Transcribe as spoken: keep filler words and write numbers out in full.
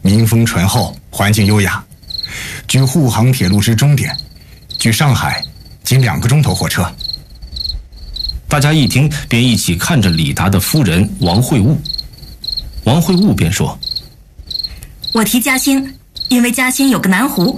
民风淳厚，环境优雅，距沪杭铁路之终点，距上海仅两个钟头火车。 大家一听，便一起看着李达的夫人王惠悟。王惠悟便说：“ 我提嘉兴，因为嘉兴有个南湖，